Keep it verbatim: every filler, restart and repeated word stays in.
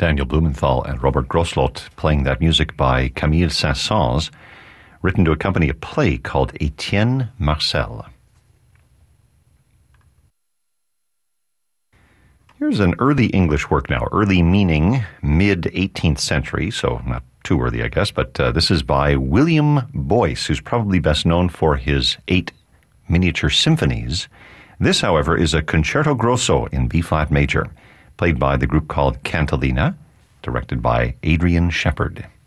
Daniel Blumenthal and Robert Grosslot playing that music by Camille Saint-Saëns, written to accompany a play called Etienne Marcel. Here's an early English work now, early meaning mid-eighteenth century, so not too early, I guess, but uh, this is by William Boyce, who's probably best known for his eight miniature symphonies. This, however, is a concerto grosso in B-flat major, played by the group called Cantilena, directed by Adrian Shepard.